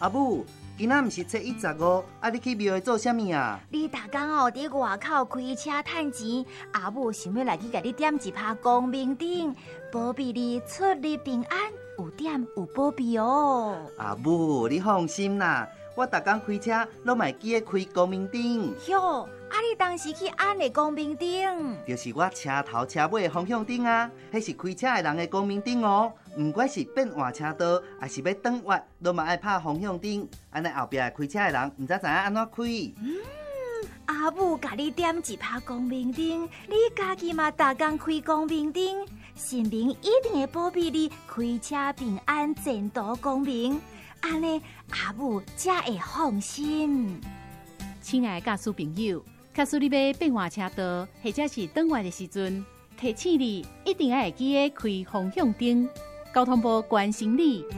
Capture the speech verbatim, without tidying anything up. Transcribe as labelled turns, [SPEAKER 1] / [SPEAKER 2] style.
[SPEAKER 1] 阿母，今仔毋是初一十五，啊，你去庙会做啥物啊？
[SPEAKER 2] 你逐工哦伫外口开车趁钱，阿母想要来去甲你点一拍光明灯，保庇你出入平安，有点有保庇哦。
[SPEAKER 1] 阿母，你放心啦，我逐工开车拢嘛会记咧开光明灯。
[SPEAKER 2] 哟，啊你当时去按的光明灯，
[SPEAKER 1] 就是我车头车尾的方向灯啊，迄是开车的人的光明灯哦。唔管是变换车道，还是要转弯，拢嘛爱拍方向灯，安尼后壁开车的人唔知知影安怎开。
[SPEAKER 2] 嗯，阿母甲你点一拍光明灯，你家己嘛逐工开光明灯，神明一定会保庇你开车平安，前途光明。安尼阿母才会放心。
[SPEAKER 3] 亲爱的驾驶朋友，假使你要变换车道，或者是转弯的时阵，提醒你一定要会记得开方向灯。交通部关心你。